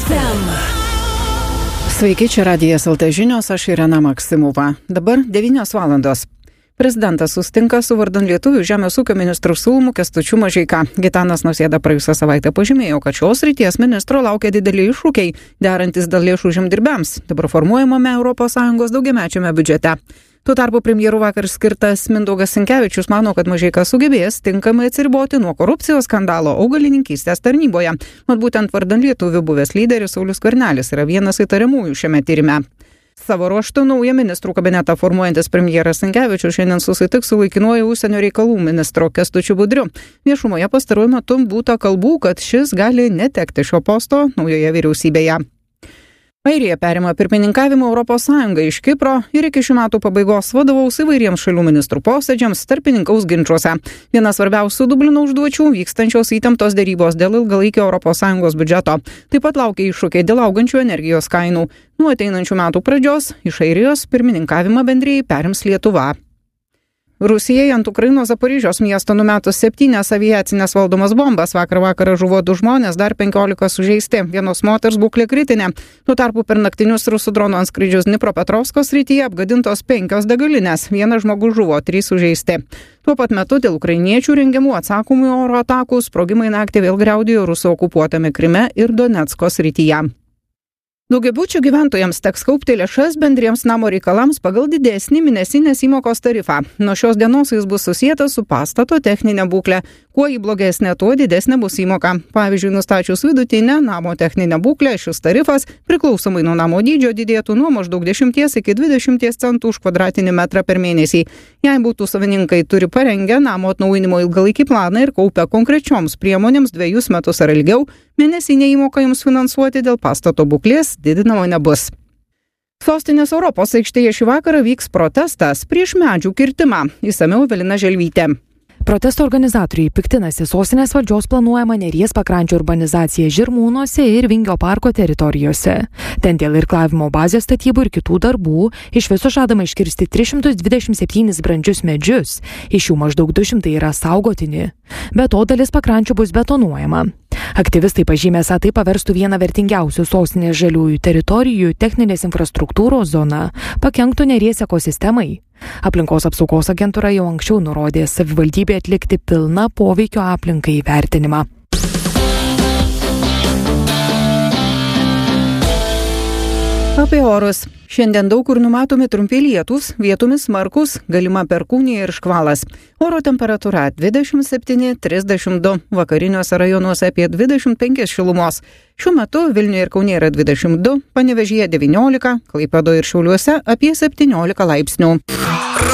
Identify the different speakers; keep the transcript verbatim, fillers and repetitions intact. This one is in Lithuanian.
Speaker 1: ef em.
Speaker 2: Sveiki, čia Radijas el tė žinios, aš Irena Maksimova. Dabar devynios valandos. Prezidentas sustinka su vardan lietuvių žemės ūkio ministru siūlymu Kęstučiu Mažeika. Gitanas Nausėda praėjusią savaitę pažymėjo, kad šios srities ministro laukia dideli iššūkiai, derantis dėl lėšų žemdirbiams, dabar formuojamame Europos Sąjungos daugiamečiame biudžete. Tuo tarpu premjerų vakar skirtas Mindaugas Sinkevičius mano, kad Mažeika sugebės tinkamai atsiriboti nuo korupcijos skandalo augalininkystės tarnyboje. Mat būtent vardan lietuvių buvęs lyderis Saulius Skvernelis yra vienas įtariamųjų šiame tyrime. Savo ruožtu naują ministrų kabinetą formuojantis premjeras Sinkevičius šiandien susitiks su laikinuoju užsienio reikalų ministru Kęstučiu Budriu. Viešumoje pastaruoju metu būta kalbų, kad šis gali netekti šio posto naujoje vyriausybėje. Airija perima pirmininkavimą Europos Sąjungai iš Kipro ir iki šių metų pabaigos vadovaus įvairiems šalių ministrų posėdžiams tarpininkaus ginčiuose. Viena svarbiausių Dublino užduočių vykstančios įtemptos derybos dėl ilgalaikio Europos Sąjungos biudžeto. Taip pat laukia iššūkiai dėl augančių energijos kainų. Nuo ateinančių metų pradžios iš Airijos pirmininkavimą bendrijai perims Lietuva. Rusijai ant Ukrainos Zaporižės miesto numetus septynias aviacinės valdomas bombas. Vakar vakarą žuvo du žmonės, dar penkiolika sužeisti. Vienos moters būklė kritinė. Tuo tarpu per naktinius rusų dronų antskrydžius Dnipropetrovsko srityje apgadintos penkios degalinės. Vienas žmogus žuvo, trys sužeisti. Tuo pat metu dėl ukrainiečių rengiamų atsakomųjų oro atakų sprogimai naktį vėl griaudėjo rusų okupuotame Kryme ir Donecko srityje. Daugiabučių gyventojams teks kaupti lėšas bendriems namo reikalams pagal didesnį mėnesinės įmokos tarifą. Nuo šios dienos jis bus susietas su pastato techninė būklė. Kuo jį blogesnė, tuo didesnė bus įmoka. Pavyzdžiui, nustačius vidutinę namo techninę būklę, šis tarifas priklausomai nuo namo dydžio didėtų nuo maždaug dešimties iki dvidešimties centų už kvadratinį metrą per mėnesį. Jei būtų savininkai turi parengę namo atnaujinimo ilgalaikį planą ir kaupę konkrečioms priemonėms dviejus metus ar ilgiau, mėnesinė įmoka jums finansuoti dėl pastato būklės didinamo nebus. Sostinės Europos aikštėje šį vakarą vyks protestas prieš medžių kirtimą. Išsamiau Evelina Želvytė.
Speaker 3: Protesto organizatoriai piktinasi sostinės valdžios planuojama Neries pakrančių urbanizacija Žirmūnuose ir Vingio parko teritorijose. Ten dėl irklavimo bazės statybų ir kitų darbų iš viso žadama iškirsti tris šimtus dvidešimt septynis brandžius medžius, iš jų maždaug du šimtai yra saugotini. Be to dalis pakrančių bus betonuojama. Aktyvistai pažymė, esą tai paverstų vieną vertingiausių sostinės žaliųjų teritorijų techninės infrastruktūros zona, pakenktų Neries ekosistemai. Aplinkos apsaugos agentūra jau anksčiau nurodė savivaldybė atlikti pilną poveikio aplinkai vertinimą.
Speaker 2: Apie orus. Šiandien daug kur numatomi trumpi lietūs, vietomis smarkus, galima perkūnija ir škvalas. Oro temperatūra dvidešimt septyni trisdešimt du, vakariniuose rajonuose apie dvidešimt penki šilumos. Šiuo metu Vilniuje ir Kaune yra dvidešimt du, Panevėžyje devyniolika, Klaipėdoje ir Šiauliuose apie septyniolika laipsnių.